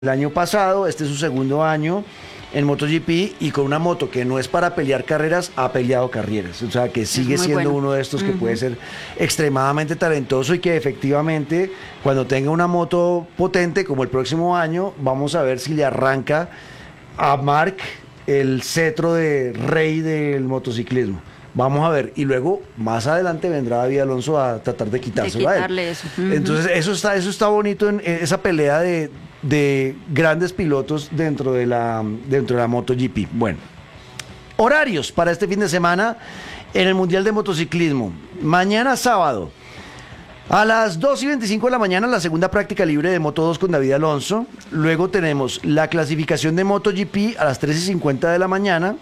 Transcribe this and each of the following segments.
el año pasado, este es su segundo año en MotoGP y con una moto que no es para pelear carreras, ha peleado carreras. O sea, que sigue siendo bueno. uno de estos que puede ser extremadamente talentoso y que efectivamente cuando tenga una moto potente como el próximo año, vamos a ver si le arranca a Marc el cetro de rey del motociclismo. Vamos a ver, y luego más adelante vendrá David Alonso a tratar de quitárselo a él. quitarle eso. Entonces eso está bonito en esa pelea de grandes pilotos dentro de la MotoGP. Bueno, horarios para este fin de semana en el Mundial de Motociclismo. Mañana sábado, a las 2:25 de la mañana, la segunda práctica libre de Moto 2 con David Alonso. Luego tenemos la clasificación de MotoGP a las 3:50 de la mañana.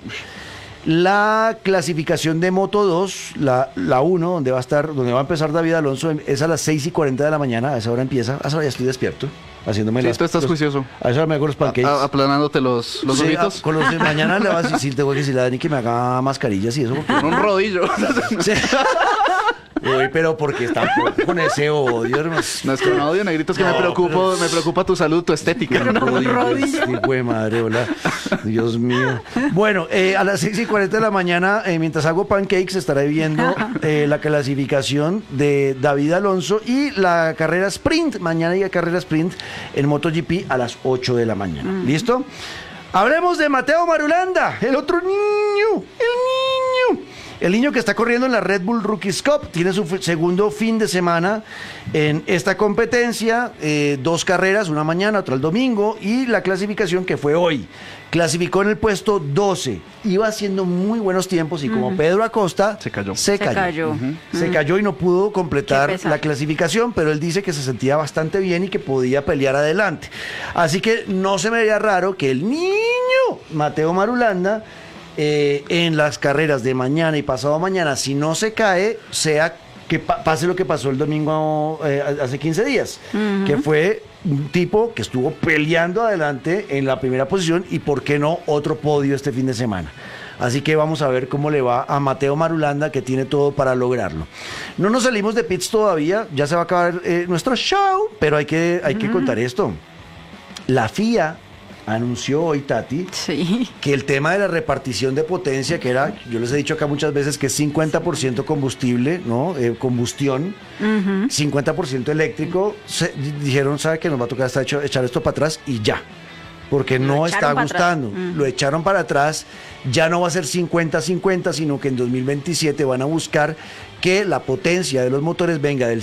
La clasificación de Moto 2, la 1, donde va a empezar David Alonso, es a las 6:40 de la mañana. A esa hora empieza. A esa hora ya estoy despierto, haciéndome Sí, tú estás juicioso. A esa hora me hago los pancakes. Aplanándote los Sí, ojitos. mañana le vas a decir, tengo que decirle a Dani que me haga mascarillas y eso. Porque, Con un rodillo. sí. Uy, pero porque está con ese odio, hermano. Nuestro no odio, negrito, es que me preocupa tu salud, tu estética. Hijo de madre, hola. Dios mío. Bueno, a las 6:40 de la mañana, mientras hago pancakes, estaré viendo la clasificación de David Alonso y la carrera sprint. Mañana hay carrera sprint en MotoGP a las 8 de la mañana. ¿Listo? Hablemos de Mateo Marulanda, el otro niño, el niño que está corriendo en la Red Bull Rookies Cup. Tiene su segundo fin de semana en esta competencia. 2 carreras, una mañana, otra el domingo. Y la clasificación que fue hoy. Clasificó en el puesto 12. Iba haciendo muy buenos tiempos y como Pedro Acosta Se cayó. Se cayó y no pudo completar la clasificación, pero él dice que se sentía bastante bien y que podía pelear adelante. Así que no se me vería raro que el niño Mateo Marulanda en las carreras de mañana y pasado mañana, si no se cae, sea que pase lo que pasó el domingo hace 15 días, que fue un tipo que estuvo peleando adelante en la primera posición y por qué no otro podio este fin de semana. Así que vamos a ver cómo le va a Mateo Marulanda, que tiene todo para lograrlo. No nos salimos de pits todavía, ya se va a acabar nuestro show, pero hay que contar esto. La FIA anunció hoy, Tati, que el tema de la repartición de potencia, que era, yo les he dicho acá muchas veces que es 50% combustible, ¿no? Combustión, 50% eléctrico, dijeron, ¿sabe qué? Nos va a tocar echar esto para atrás y ya. Porque no está gustando. Lo echaron para atrás, ya no va a ser 50-50, sino que en 2027 van a buscar que la potencia de los motores venga del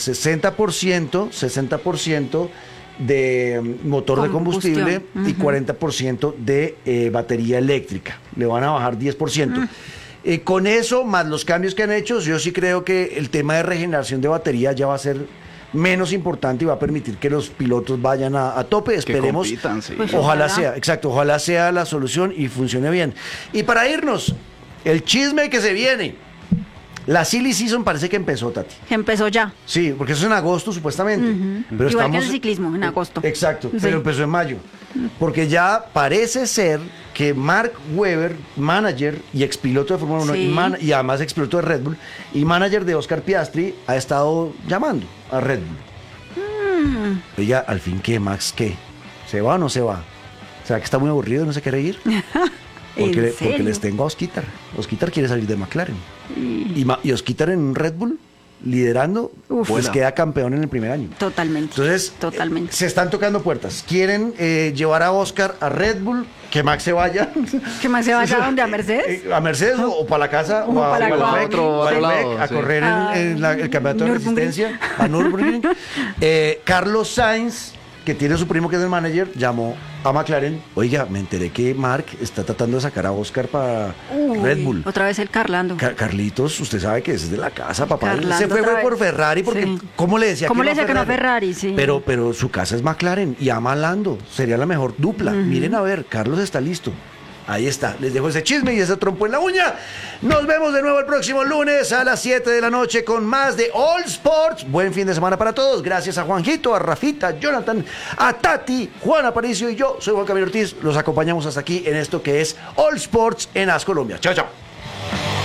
60% de motor de combustible y 40% de batería eléctrica. Le van a bajar 10%. Con eso, más los cambios que han hecho, yo sí creo que el tema de regeneración de batería ya va a ser menos importante y va a permitir que los pilotos vayan a tope. Esperemos. Que compitan, sí. Pues ojalá sea la solución y funcione bien. Y para irnos, el chisme que se viene. La Silly Season parece que empezó, Tati. Que empezó ya. Sí, porque eso es en agosto supuestamente. Pero Igual que el ciclismo, en agosto. Exacto, Sí. pero empezó en mayo. Porque ya parece ser que Mark Webber, manager y expiloto de Fórmula 1, Sí. y además expiloto de Red Bull, y manager de Oscar Piastri, ha estado llamando a Red Bull. Oiga, al fin, ¿qué, Max? ¿Qué? ¿Se va o no se va? ¿Será que está muy aburrido y no se quiere ir? Porque serio? les tengo a Osquitar. Osquitar quiere salir de McLaren. Y Osquitar en un Red Bull, liderando, pues Buena. queda campeón en el primer año. Totalmente. Entonces, Totalmente. se están tocando puertas. Quieren llevar a Oscar a Red Bull, que Max se vaya. ¿Que Max se vaya a dónde? ¿A Mercedes? A Mercedes o para la casa o a para Wolfsbeck, otro Wolfsbeck, lado, a sí. correr en el campeonato de Nürburgring. resistencia, a Nürburgring. Carlos Sainz, que tiene su primo que es el manager, llamó a McLaren. Oiga, me enteré que Mark está tratando de sacar a Oscar para Red Bull. Otra vez el Carlando. Carlitos, usted sabe que es de la casa, papá. Carlando Se fue otra por vez. Ferrari porque Sí. ¿cómo le decía ¿Cómo que le no decía que no a Ferrari? Sí. Pero su casa es McLaren y ama a Lando. Sería la mejor dupla. Miren a ver, Carlos está listo. Ahí está, les dejo ese chisme y ese trompo en la uña. Nos vemos de nuevo el próximo lunes a las 7 de la noche con más de All Sports. Buen fin de semana para todos. Gracias a Juanjito, a Rafita, a Jonathan, a Tati, Juan Aparicio y yo. Soy Juan Camilo Ortiz. Los acompañamos hasta aquí en esto que es All Sports en As Colombia. Chao, chao.